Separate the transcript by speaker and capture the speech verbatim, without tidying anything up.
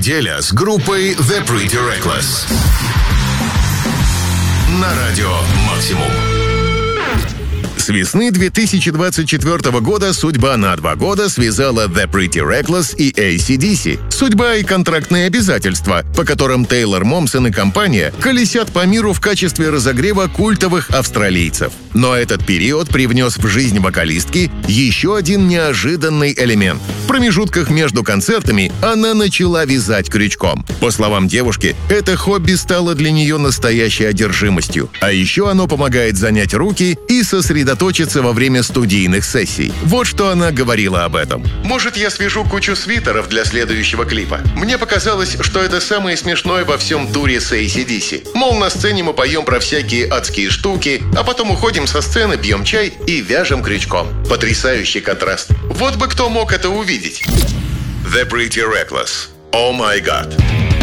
Speaker 1: неделя с группой The Pretty Reckless на радио «Максимум». С весны две тысячи двадцать четвёртого года судьба на два года связала The Pretty Reckless и эй си ди си. Судьба и контрактные обязательства, по которым Тейлор Момсон и компания колесят по миру в качестве разогрева культовых австралийцев. Но этот период привнес в жизнь вокалистки еще один неожиданный элемент. В промежутках между концертами она начала вязать крючком. По словам девушки, это хобби стало для нее настоящей одержимостью. А еще оно помогает занять руки и сосредоточиться во время студийных сессий. Вот что она говорила об этом. «Может, я свяжу кучу свитеров для следующего клипа. Мне показалось, что это самое смешное во всем туре с эй си ди си. Мол, на сцене мы поем про всякие адские штуки, а потом уходим со сцены, пьем чай и вяжем крючком. Потрясающий контраст. Вот бы кто мог это увидеть». The Pretty Reckless. Oh my God.